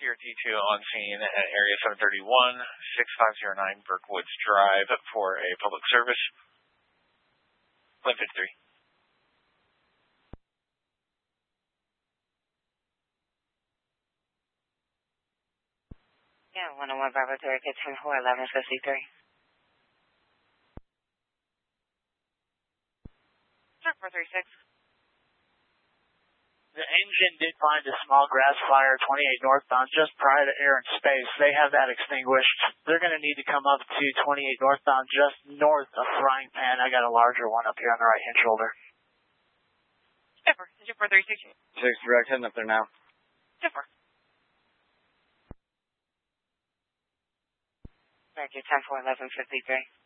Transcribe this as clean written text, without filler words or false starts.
CRT2 on scene at Area 731, 6509 Berkwoods Drive for a public service. Plan 53. Yeah, 101 Bravo Target 10-4-1153. Sure, 436. The engine did find a small grass fire 28 northbound just prior to air and space. They have that extinguished. They're going to need to come up to 28 northbound just north of Frying Pan. I got a larger one up here on the right-hand shoulder. Sure, 436. 6 direct, heading up there now. Sure. Target 10-4-1153.